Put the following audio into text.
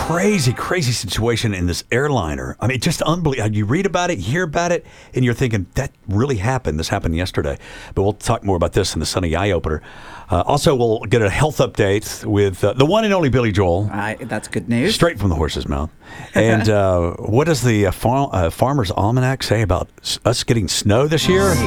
crazy, crazy situation in this airliner. I mean, just unbelievable. You read about it, you hear about it, and you're thinking, that really happened. This happened yesterday. But we'll talk more about this in the Sunny Eye Opener. Also, we'll get a health update with the one and only Billy Joel. That's good news. Straight from the horse's mouth. And what does the Farmer's Almanac say about us getting snow this year?